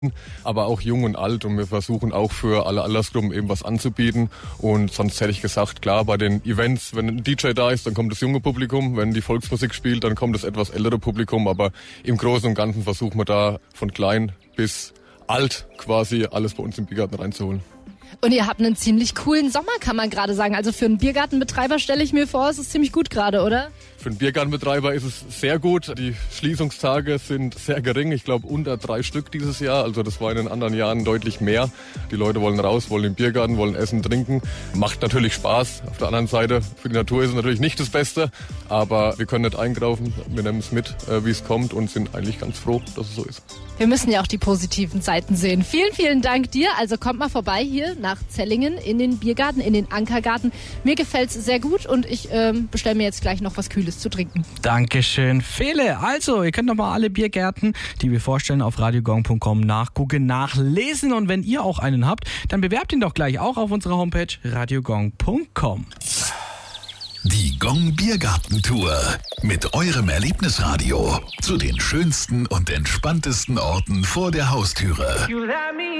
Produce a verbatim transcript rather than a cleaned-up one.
aber auch jung und alt, und wir versuchen auch für alle Altersgruppen eben was anzubieten. Und sonst hätte ich gesagt, klar, bei den Events, wenn ein D J da ist, dann kommt das junge Publikum, wenn die Volksmusik spielt, dann kommt das etwas ältere Publikum, aber im Großen und Ganzen versuchen wir da von klein bis alt quasi alles bei uns im Biergarten reinzuholen. Und ihr habt einen ziemlich coolen Sommer, kann man gerade sagen. Also für einen Biergartenbetreiber stelle ich mir vor, es ist ziemlich gut gerade, oder? Für einen Biergartenbetreiber ist es sehr gut. Die Schließungstage sind sehr gering. Ich glaube unter drei Stück dieses Jahr. Also das war in den anderen Jahren deutlich mehr. Die Leute wollen raus, wollen im Biergarten, wollen essen, trinken. Macht natürlich Spaß. Auf der anderen Seite, für die Natur ist es natürlich nicht das Beste. Aber wir können nicht einkaufen. Wir nehmen es mit, wie es kommt, und sind eigentlich ganz froh, dass es so ist. Wir müssen ja auch die positiven Seiten sehen. Vielen, vielen Dank dir. Also kommt mal vorbei hier nach Zellingen in den Biergarten, in den Ankergarten. Mir gefällt es sehr gut, und ich ähm, bestelle mir jetzt gleich noch was Kühles zu trinken. Dankeschön, Fele. Also, ihr könnt noch mal alle Biergärten, die wir vorstellen, auf radiogong punkt com nachgucken, nachlesen. Und wenn ihr auch einen habt, dann bewerbt ihn doch gleich auch auf unserer Homepage radiogong punkt com. Die Gong Biergarten-Tour mit eurem Erlebnisradio zu den schönsten und entspanntesten Orten vor der Haustüre.